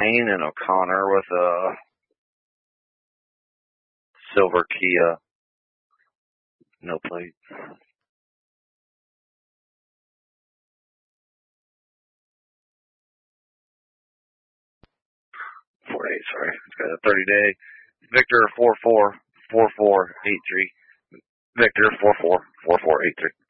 Lane and O'Connor with a silver Kia. No plate. 48, sorry. It's got a 30-day. Victor 444483. Victor 444483.